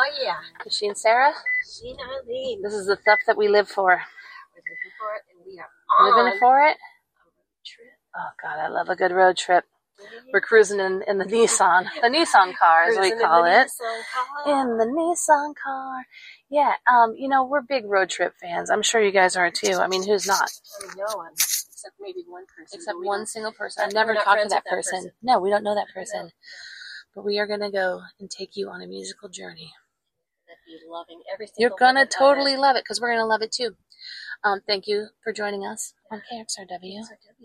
yeah. Machine Sarah? Machine Eileen. This is the stuff that we live for. We're living for it, and we are Living for it? a road trip. Oh, God, I love a good road trip. We're cruising in the Nissan. The Nissan car, as we call it. In the Nissan car. Yeah, we're big road trip fans. I'm sure you guys are, too. I mean, who's not? No one. Except maybe one person. Except one single person. I've never talked to that person. No, we don't know that person. No. But we are going to go and take you on a musical journey. You're loving everything. You're going to totally love it, because we're going to love it, too. Thank you for joining us on KXRW.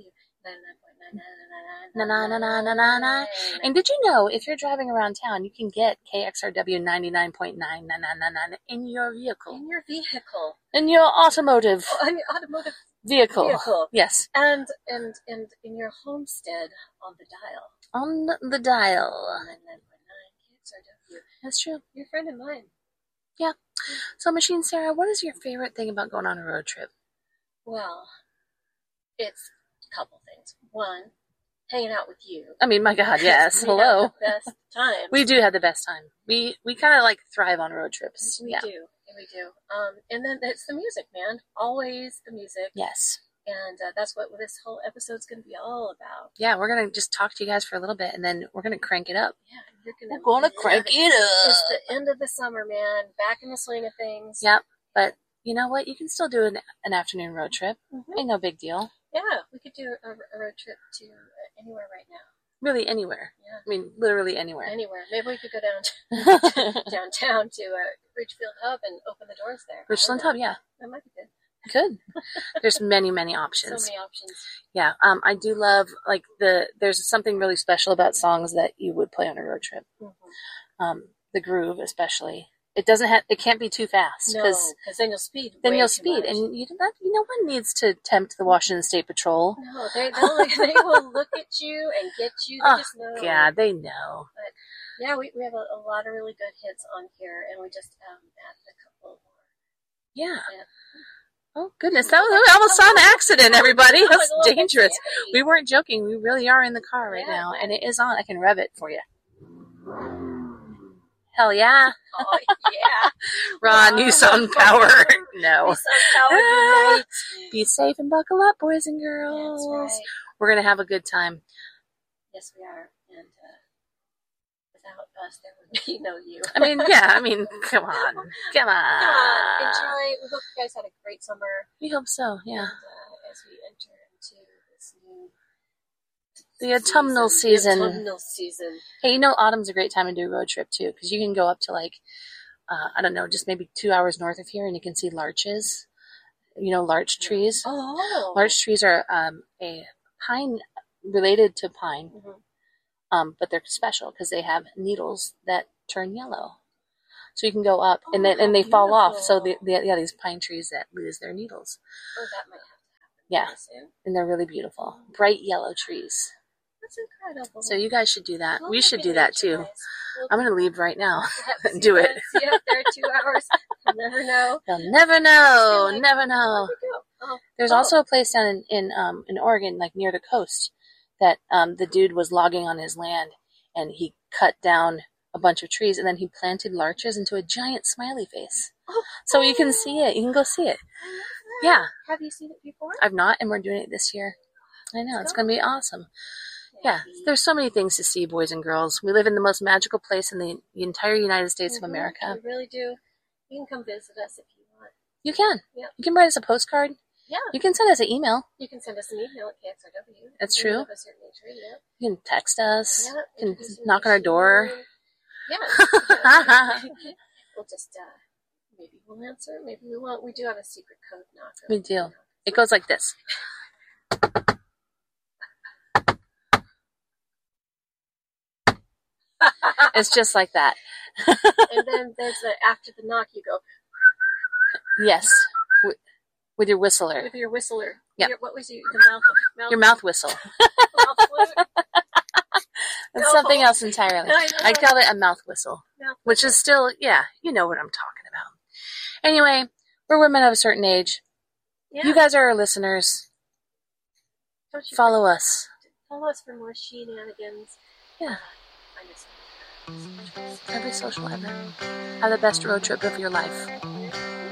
And did you know, if you're driving around town, you can get KXRW 99.9 in your vehicle. In your vehicle. In your automotive. Oh, in your automotive vehicle. Yes. And in your homestead on the dial. On the dial. 99.9 KXRW. That's true. Your friend and mine. Yeah. So, Machine Sarah, what is your favorite thing about going on a road trip? Well, it's a couple things. One, hanging out with you. I mean, my God, yes. We Hello. have the best time. We do have the best time. We kind of thrive on road trips. We do. And then it's the music, man. Always the music. Yes. And that's what this whole episode's going to be all about. Yeah, we're going to just talk to you guys for a little bit, and then we're going to crank it up. Yeah, we're going to crank it up. It's the end of the summer, man. Back in the swing of things. Yep. But you know what? You can still do an afternoon road trip. Mm-hmm. Ain't no big deal. Yeah, we could do a road trip to anywhere right now. Really anywhere. Yeah. I mean, literally anywhere. Anywhere. Maybe we could go downtown to Ridgefield Hub and open the doors there. Ridgefield Hub, yeah. That might be good. Good. There's many, many options. So many options. Yeah. I do love, there's something really special about songs that you would play on a road trip. Mm-hmm. The groove, especially. It can't be too fast. No, because then you'll speed. And no one needs to tempt the Washington State Patrol. No, they will look at you and get you. They just know. Yeah, they know. But yeah, we have a lot of really good hits on here, and we just added a couple more. Yeah. Oh, goodness. That was almost an accident, everybody. That's dangerous. We weren't joking. We really are in the car right now, and it is on. I can rev it for you. Hell yeah. Oh, yeah. Ron, Nissan Power. No. Nissan Power unite. Be safe and buckle up, boys and girls. That's right. We're going to have a good time. Yes, we are. And without us, there would be no you. Come on. Come on. Enjoy. We hope you guys had a great summer. We hope so, yeah. And, as we enter into this new the autumnal season. The autumnal season. Hey, autumn's a great time to do a road trip, too, because you can go up to, I don't know, just maybe 2 hours north of here, and you can see larches. Larch trees. Oh. Larch trees are a pine related to pine, but they're special because they have needles that turn yellow. So you can go up, and they fall off. So these pine trees that lose their needles. Oh, that might have to happen. Yeah, soon. And they're really beautiful, bright yellow trees. That's incredible. So you guys should do that. We should do that too. We'll I'm going to leave right now and do it. See you up there 2 hours. You'll never know. You'll never know. Never know. There's Oh. also a place down in Oregon, near the coast, that the dude was logging on his land, and he cut down a bunch of trees, and then he planted larches into a giant smiley face. So you can see it. You can go see it. Yeah. Have you seen it before? I've not, and we're doing it this year. I know. It's going to be awesome. Yeah, there's so many things to see, boys and girls. We live in the most magical place in the entire United States of America. We really do. You can come visit us if you want. You can. Yeah. You can write us a postcard. Yeah. You can send us an email. You can send us an email at KXRW. That's true. Of a certain age radio. You can text us. Yeah. You can knock on our door. Yeah. We'll just, maybe we'll answer. Maybe we won't. We do have a secret code knock. We do. It goes like this. It's just like that. And then there's after the knock, you go. Yes, with your whistler. With your whistler. Yeah. What was the mouth? Your mouth whistle. Mouth flute. It's something else entirely. I call it a mouth whistle, which is still, you know what I'm talking about. Anyway, we're women of a certain age. Yeah. You guys are our listeners. Follow us. Follow us for more shenanigans. Yeah. I miss it. Every social ever. Have the best road trip of your life.